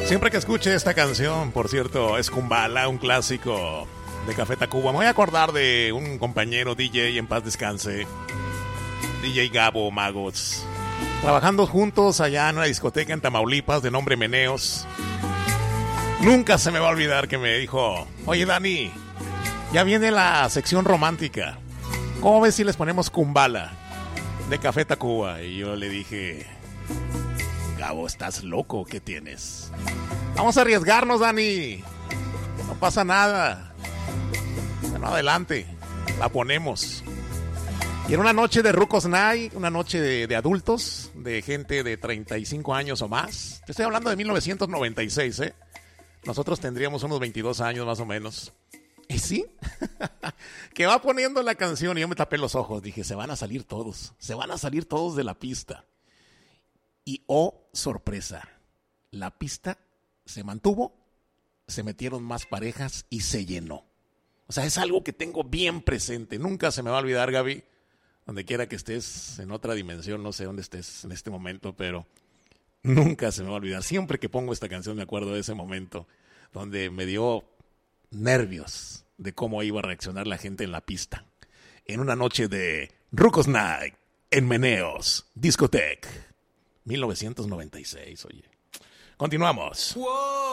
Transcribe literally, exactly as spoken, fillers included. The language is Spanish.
Siempre que escuche esta canción, por cierto, es Kumbala, un clásico de Café Tacuba, me voy a acordar de un compañero D J, en paz descanse, D J Gabo Magos, trabajando juntos allá en una discoteca en Tamaulipas de nombre Meneos. Nunca se me va a olvidar que me dijo: oye Dani, ya viene la sección romántica, ¿cómo ves si les ponemos Kumbala de Café Tacuba? Y yo le dije: Gabo, ¿estás loco? ¿Qué tienes? Vamos a arriesgarnos, Dani, no pasa nada. Bueno, adelante, la ponemos. Y era una noche de Rucos Night, una noche de, de adultos, de gente de treinta y cinco años o más. Te estoy hablando de mil novecientos noventa y seis, ¿eh? Nosotros tendríamos unos veintidós años más o menos. ¿Y sí? Que va poniendo la canción y yo me tapé los ojos. Dije, se van a salir todos, se van a salir todos de la pista. Y oh, sorpresa, la pista se mantuvo, se metieron más parejas y se llenó. O sea, es algo que tengo bien presente. Nunca se me va a olvidar, Gaby. Donde quiera que estés, en otra dimensión, no sé dónde estés en este momento, pero nunca se me va a olvidar. Siempre que pongo esta canción me acuerdo de ese momento donde me dio nervios de cómo iba a reaccionar la gente en la pista. En una noche de Rucos Night, en Meneos, Discotech, mil novecientos noventa y seis, oye. Continuamos. Wow.